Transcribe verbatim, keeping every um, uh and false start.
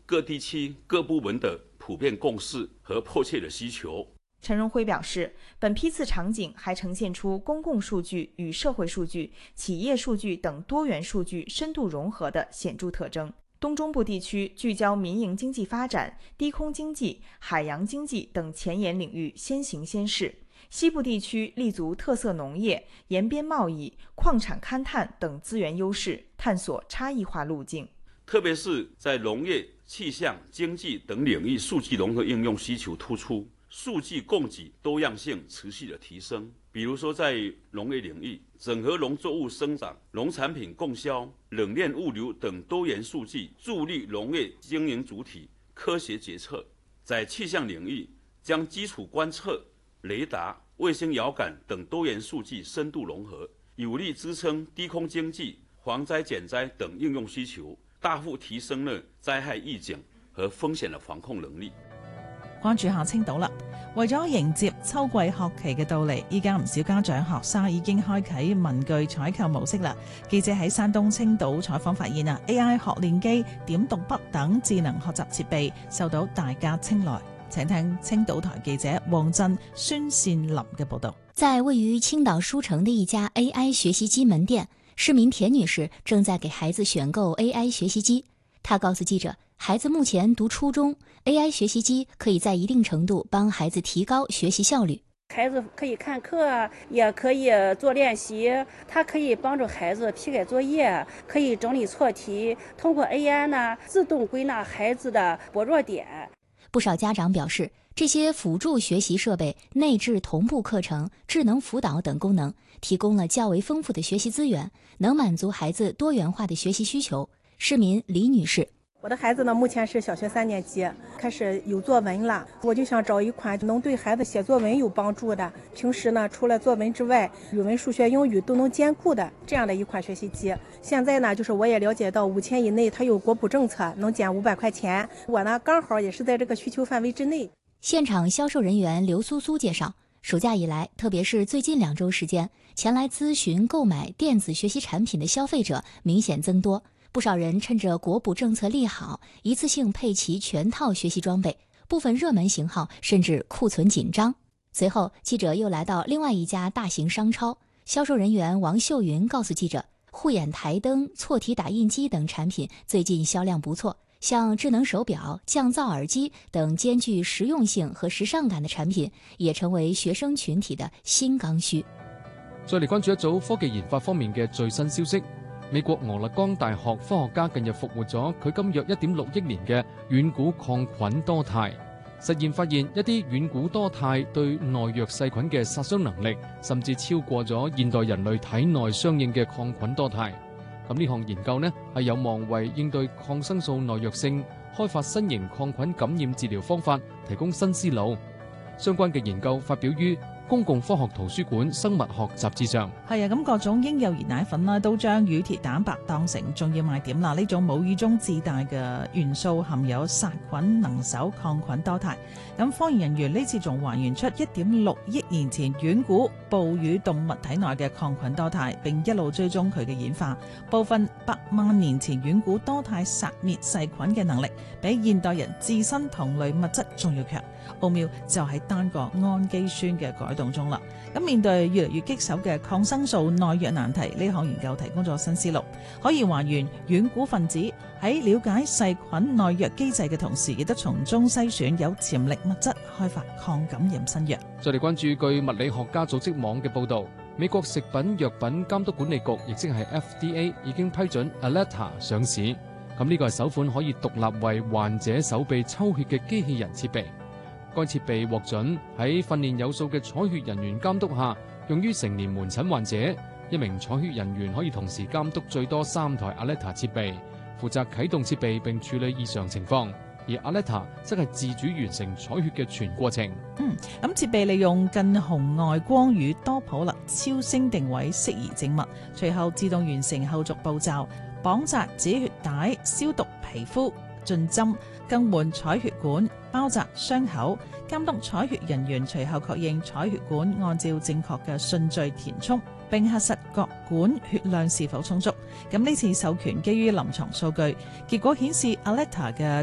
各地区各部门的普遍共识和迫切的需求。 陈荣辉表示，本批次场景还呈现出公共数据与社会数据、企业数据等多元数据深度融合的显著特征。东中部地区聚焦民营经济发展、低空经济、海洋经济等前沿领域先行先试；西部地区立足特色农业、沿边贸易、矿产勘探等资源优势，探索差异化路径。 特别是在农业、气象、经济等领域，数据融合应用需求突出，数据供给多样性持续的提升。比如说，在农业领域，整合农作物生长、农产品供销、冷链物流等多元数据，助力农业经营主体科学决策；在气象领域，将基础观测、雷达、卫星遥感等多元数据深度融合，有力支撑低空经济、防灾减灾等应用需求，大幅提升了災害預警和風險嘅防控能力。 關注下青島啦，為咗迎接秋季學期嘅到嚟，依家唔少家長學生已經開啟文具採購模式啦。記者喺山東青島採訪發現啊 ，A I 學練機、點讀筆等智能學習設備受到大家青睞。請聽青島台記者黃振、孫善林嘅報導。 在位於青島書城的一家 A I 學習機門店，市民田女士正在給孩子選購 A I 學習機。她告訴記者，孩子目前讀初中 ，A I 學習機可以在一定程度幫孩子提高學習效率。 孩子可以看課，也可以做練習，它可以幫助孩子批改作業，可以整理錯題，通過 A I 呢自動歸納孩子的薄弱點。 不少家長表示，這些輔助學習設備內置同步課程、智能輔導等功能，提供了較為豐富的學習資源，能滿足孩子多元化的學習需求。市民李女士， 我的孩子呢，目前是小學三年級，開始有作文了，我就想找一款能對孩子寫作文有幫助的，平時呢除了作文之外，語文、數學、英語都能兼顧的這樣的一款學習機。現在呢，就是我也了解到五千以內它有國補政策，能減五百塊錢，我呢剛好也是在這個需求範圍之內。 現場銷售人員劉蘇蘇介紹，暑假以來，特別是最近兩週時間，前來諮詢購買電子學習產品的消費者明顯增多。不少人趁着國補政策利好，一次性配齊全套學習裝備，部分熱門型號甚至庫存緊張。隨後，記者又來到另外一家大型商超，銷售人員王秀雲告訴記者，護眼台燈、錯題打印機等產品最近銷量不錯，像智能手錶、降噪耳機等兼具實用性和時尚感的產品，也成為學生群體的新剛需。 再嚟關注一組科技研發方面嘅最新消息。美國俄勒岡大學科學家近日復活咗距今約一點六億年嘅遠古抗菌多肽。實驗發現一啲遠古多肽對耐藥細菌嘅殺傷能力，甚至超過咗現代人類體內相應嘅抗菌多肽。咁呢項研究呢係有望為應對抗生素耐藥性、開發新型抗菌感染治療方法提供新思路。相關嘅研究發表於公共科學圖書館生物學雜誌上。 係啊，咁各種嬰幼兒奶粉啦，都將乳鐵蛋白當成重要賣點啦。呢種母乳中自帶嘅元素含有殺菌能手抗菌多肽。咁科研人員呢次仲還原出一點六億年前遠古哺乳動物體內嘅抗菌多肽，並一路追蹤佢嘅演化。部分百萬年前遠古多肽殺滅細菌嘅能力，比現代人自身同類物質仲要強。奧妙就喺單個氨基酸嘅改動中啦。咁面對越嚟越棘手嘅抗生素耐藥難題，呢項研究提供咗新思路，可以還原遠古分子喺了解細菌耐藥機制嘅同時，亦都從中篩選有潛力物質，開發抗感染新藥。 再嚟關注據物理學家組織網嘅報導，美國食品藥品監督管理局，亦即係 F D A 已經批准 Aletta 上市。咁呢個係首款可以獨立為患者手臂抽血嘅機器人設備。該設備獲准喺訓練有素嘅採血人員監督下，用於成年門診患者。一名採血人員可以同時監督最多三台 Aletta 設備，負責啟動設備並處理異常情況。而 Aletta 則係自主完成採血嘅全過程。 嗯，咁設備利用近紅外光與多普勒超聲定位適宜靜脈，隨後自動完成後續步驟，綁紮止血帶、消毒皮膚、進針、更換採血管、包紮傷口，監督採血人員隨後確認採血管按照正確嘅順序填充，並核實各管血量是否充足。咁呢次授權基於臨床數據，結果顯示 Aletta 嘅